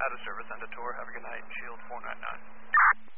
out of service, end of tour. Have a good night. Shield 499.